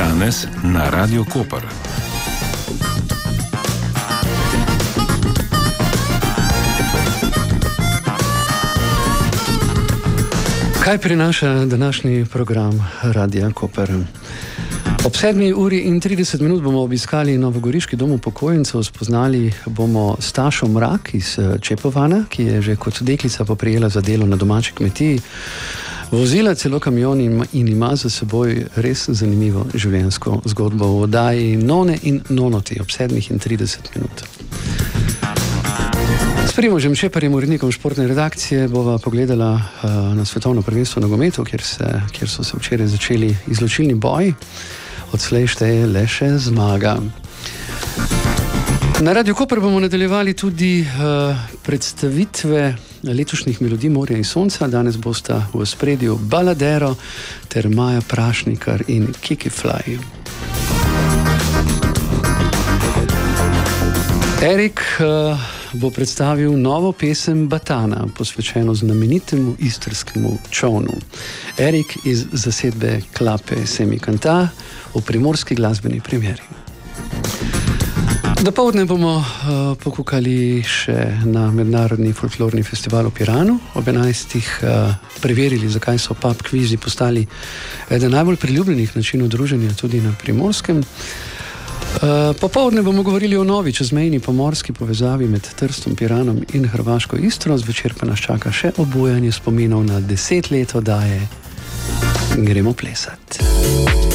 Danes na Radio Koper. Kaj prinaša današnji program Radia Koper? Ob 7:30 bomo obiskali novogoriški dom upokojencev, spoznali bomo Stašo Mrak iz Čepovana, ki je že kot deklica poprijela za delo na domači kmetiji, vozila celo kamion in ima za seboj res zanimivo življenjsko zgodbo v oddaji None in Nonoti ob 7:30. S Primožem Čeparjem, urednikom športne redakcije, bova pogledala na svetovno prvenstvo v nogometu, kjer so se včeraj začeli izločilni boji. Odslej šteje le še zmaga. Na Radio Koper bomo nadaljevali tudi predstavitve letošnjih melodij Morja in sonca. Danes bosta v ospredju Baladero ter Maja Prašnikar in Kiki Fly. Erik bo predstavil novo pesem Batana, posvečeno znamenitemu istrskemu čovnu. Erik iz zasedbe Klape Semi Canta v primorski glasbeni premieri. Dopoldne bomo pokukali še na mednarodni folklorni festival v Piranu. Ob 11. Preverili, zakaj so pub kvizi postali eden najbolj priljubljenih načinov druženja tudi na Primorskem. Popoldne bomo govorili o novi čezmejni pomorski povezavi med Trstom, Piranom in Hrvaško Istro. Zvečer pa nas čaka še obujanje spominov na 10 let oddaje Gremo plesat.